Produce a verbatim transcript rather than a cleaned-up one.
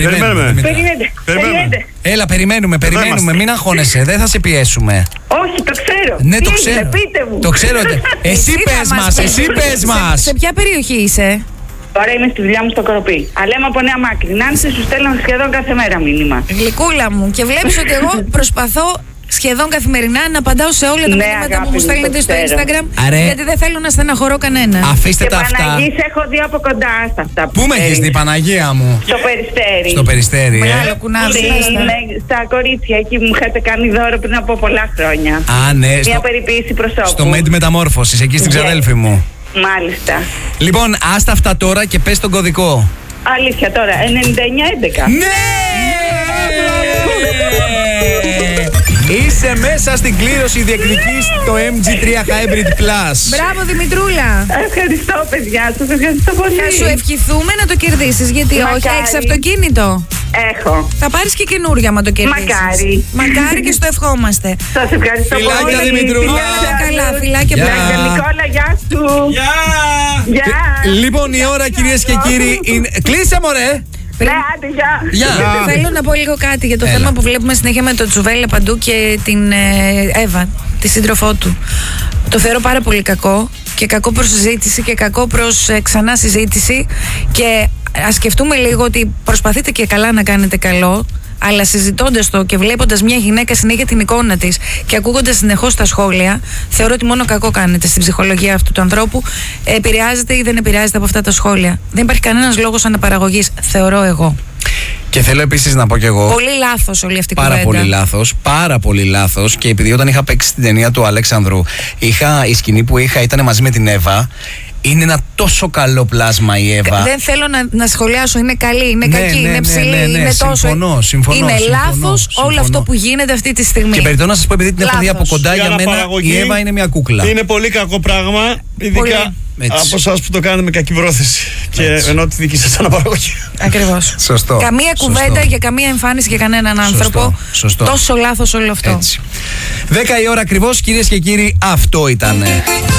Περιμένουμε. Περιμένετε. Περιμένετε. Έλα, περιμένουμε, περιμένουμε. Μην αγχώνεσαι, δεν θα σε πιέσουμε. Όχι, το ξέρω. Ναι, Τι το είστε, ξέρω. πείτε μου. Το ξέρω. Εσύ πες μας, εσύ πες μας. Σε ποια περιοχή είσαι? Τώρα είμαι στη δουλειά μου στο Κοροπή. Αλλά είμαι από Νέα Μάκρη. Νάνση, σου στέλνω σχεδόν κάθε μέρα μήνυμα. Γλυκούλα μου, και βλέπεις ότι εγώ προσπαθώ σχεδόν καθημερινά να απαντάω σε όλα τα Ναι, μηνύματα αγάπη που μου μου, στέλνετε το στο ξέρω. Instagram. Αρέ. Γιατί δεν θέλω να στεναχωρώ κανένα. Αφήστε Και τα αυτά. Παναγής έχω δει από κοντά στα αυτά. Πού με έχεις δει, Παναγία μου? Στο Περιστέρι. Στο Περιστέρι, Μεγάλο ε. κουνάδι. Στη- με- Στα κορίτσια εκεί μου είχατε κάνει δώρο πριν από πολλά χρόνια. Α, ναι, Μια στο, περιποίηση προσώπου. στο Med Μεταμόρφωσης, εκεί στην Ναι. ξαδέλφη μου. Μάλιστα. Λοιπόν, άστα αυτά τώρα και πες τον κωδικό. Αλήθεια τώρα, ενενήντα εννιά έντεκα. Ναι! Είσαι μέσα στην κλήρωση, διεκδικείς το εμ τζι τρία Hybrid Plus. Μπράβο, Δημητρούλα. Ευχαριστώ, παιδιά. Σας ευχαριστώ πολύ. Θα σου ευχηθούμε να το κερδίσεις. Γιατί Μακάρι. όχι, έχεις αυτοκίνητο. Έχω. Θα πάρεις και καινούργια άμα το κερδίσεις. Μακάρι. Μακάρι και στο ευχόμαστε. Σας ευχαριστώ Φιλάκια, πολύ. Δημητρούλα. Όλα καλά, φιλάκια Γεια. πολλά. Φιλάκια, Νικόλα, γεια σου. Γεια! Γεια. Λοιπόν, η ώρα, κυρίες και κύριοι, είναι... Κλείσε, μωρέ! Ναι, άντε, γεια. Γεια! Θέλω να πω λίγο κάτι για το Έλα. θέμα που βλέπουμε συνέχεια με τον Τσουβέλλα παντού και την ε, Εύα, τη σύντροφό του. Το θεωρώ πάρα πολύ κακό και κακό προς συζήτηση και κακό προς ε, ξανά συζήτηση, και ας σκεφτούμε λίγο ότι προσπαθείτε και καλά να κάνετε καλό, αλλά συζητώντας το και βλέποντας μια γυναίκα συνέχεια την εικόνα της και ακούγοντας συνεχώς τα σχόλια, θεωρώ ότι μόνο κακό κάνετε στην ψυχολογία αυτού του ανθρώπου. Επηρεάζεται ή δεν επηρεάζεται από αυτά τα σχόλια. Δεν υπάρχει κανένας λόγος αναπαραγωγής, θεωρώ εγώ. Και θέλω επίσης να πω κι εγώ. Πολύ λάθος όλη αυτή η Πάρα κουβέντα. πολύ λάθος, πάρα πολύ λάθος. Και επειδή όταν είχα παίξει την ταινία του Αλέξανδρου, είχα, η σκηνή που είχα ήταν μαζί με την Εύα. Είναι ένα τόσο καλό πλάσμα η Εύα. Δεν θέλω να, να σχολιάσω, είναι καλή, είναι Ναι, κακή, ναι, είναι ναι, ψηλή, ναι, ναι, είναι τόσο. συμφωνώ, συμφωνώ, είναι συμφωνώ, λάθος συμφωνώ. όλο αυτό που γίνεται αυτή τη στιγμή. Και περιττώ να σας πω, επειδή την έχω δει από Λάθος. κοντά, Η για μένα αναπαραγωγή η Εύα είναι μια κούκλα. Είναι πολύ κακό πράγμα, ειδικά Πολύ. Έτσι. από εσάς που το κάνετε με κακή πρόθεση. Και Έτσι. ενώ τη δική σας αναπαραγωγή. Ακριβώς. Σωστό. Καμία Σωστό. κουβέντα για καμία εμφάνιση για κανέναν Σωστό. άνθρωπο. Σωστό. Τόσο λάθος όλο αυτό. Έτσι. δέκα η ώρα ακριβώς, κυρίες και κύριοι, αυτό ήτανε.